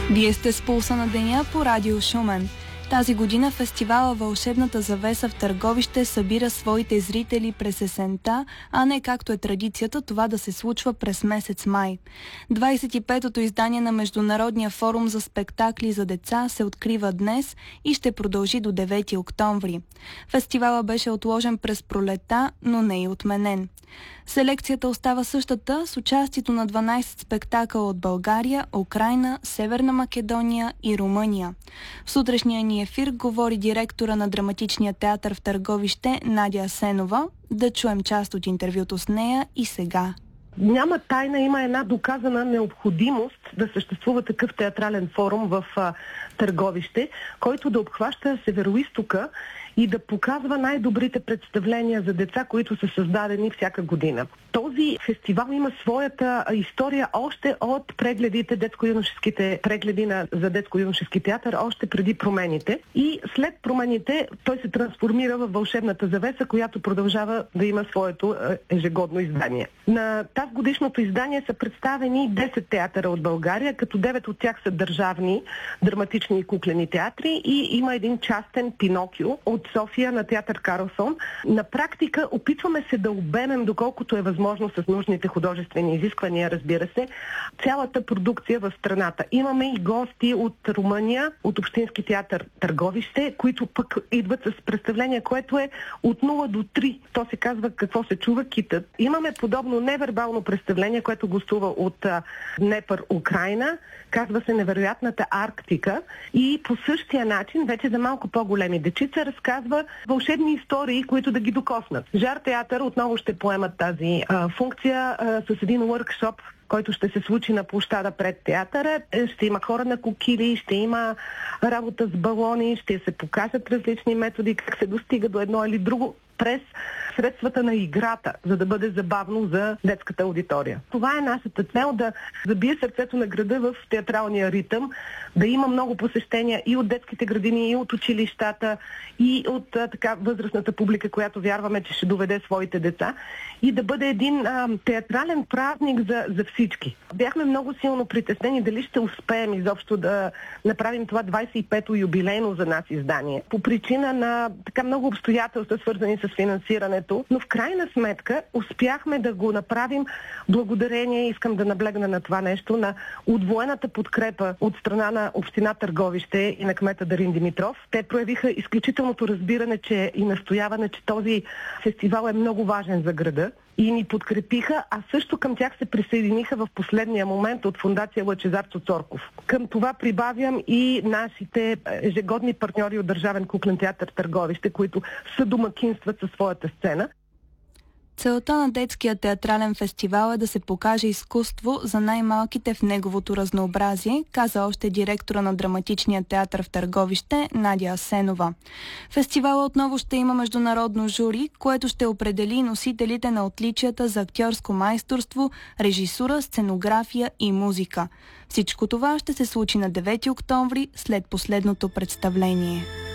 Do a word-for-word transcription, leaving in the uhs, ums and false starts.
Вие сте с Пулса на деня по Радио Шумен. Тази година фестивала Вълшебната завеса в Търговище събира своите зрители през есента, а не както е традицията това да се случва през месец май. двадесет и петото издание на Международния форум за спектакли за деца се открива днес и ще продължи до девети октомври. Фестивала беше отложен през пролета, но не и отменен. Селекцията остава същата с участието на дванадесет спектакъла от България, Украйна, Северна Македония и Румъния. В сутрешния ни ефир говори директора на Драматичния театър в Търговище Надя Асенова. Да чуем част от интервюто с нея и сега. Няма тайна, има една доказана необходимост да съществува такъв театрален форум в а, Търговище, който да обхваща Североизтока и да показва най-добрите представления за деца, които са създадени всяка година. Този фестивал има своята история още от прегледите, детско-юношеските прегледи на, за детско-юношески театър, още преди промените. И след промените той се трансформира в Вълшебната завеса, която продължава да има своето ежегодно издание. На тази годишното издание са представени десет театъра от България, като девет от тях са държавни, драматични и куклени театри и има един частен Пинокио от София на театър Карлсон. На практика опитваме се да обемем, доколкото е възможно с нужните художествени изисквания, разбира се, цялата продукция в страната. Имаме и гости от Румъния, от Общински театър Търговище, които пък идват с представление, което е от нула до три. То се казва "Какво се чува китът". Имаме подобно невербално представление, което гостува от Днепър, Украйна. Казва се "Невероятната Арктика" и по същия начин, вече за малко по-големи дечица, разказва вълшебни истории, които да ги докоснат. Жар театър отново ще поемат тази а, функция а, с един workshop, който ще се случи на площада пред театъра. Ще има хора на кокили, ще има работа с балони, ще се покажат различни методи, как се достига до едно или друго през средствата на играта, за да бъде забавно за детската аудитория. Това е нашата цел, да забие сърцето на града в театралния ритъм, да има много посещения и от детските градини, и от училищата, и от а, така възрастната публика, която вярваме, че ще доведе своите деца, и да бъде един а, театрален празник за, за всички. Бяхме много силно притеснени дали ще успеем изобщо да направим това двадесет и пето юбилейно за нас издание. По причина на така много обстоятелства, свързани с финансирането, но в крайна сметка успяхме да го направим благодарение, искам да наблегна на това нещо, на удвоената подкрепа от страна на община Търговище и на кмета Дарин Димитров. Те проявиха изключителното разбиране, че и настояване, че този фестивал е много важен за града и ни подкрепиха, а също към тях се присъединиха в последния момент от фондация Лъчезар Цоцорков. Към това прибавям и нашите ежегодни партньори от Държавен куклен театър Търговище, които съдомакинстват със своята сцена. Целта на детския театрален фестивал е да се покаже изкуство за най-малките в неговото разнообразие, каза още директора на Драматичния театър в Търговище Надя Асенова. Фестивалът отново ще има международно жури, което ще определи носителите на отличията за актьорско майсторство, режисура, сценография и музика. Всичко това ще се случи на девети октомври след последното представление.